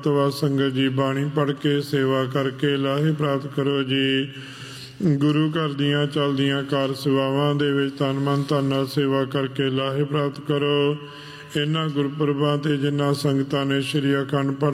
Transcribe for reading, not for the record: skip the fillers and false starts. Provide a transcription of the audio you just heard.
ਤਵਾ ਸੰਗਤ ਜੀ ਬਾਣੀ ਪੜ੍ਹ ਕੇ ਸੇਵਾ ਕਰਕੇ ਲਾਹੇ ਪ੍ਰਾਪਤ ਕਰੋ ਜੀ। ਗੁਰੂ ਘਰ ਦੀਆਂ ਚੱਲਦੀਆਂ ਕਾਰ ਸੇਵਾਵਾਂ ਦੇ ਵਿੱਚ ਤਨ ਮਨ ਧਨ ਨਾਲ ਸੇਵਾ ਕਰਕੇ ਲਾਹੇ ਪ੍ਰਾਪਤ ਕਰੋ। ਇਹਨਾਂ ਗੁਰਪੁਰਬਾਂ 'ਤੇ ਜਿਨ੍ਹਾਂ ਸੰਗਤਾਂ ਨੇ ਸ਼੍ਰੀ ਅਖੰਡ ਪਾਠ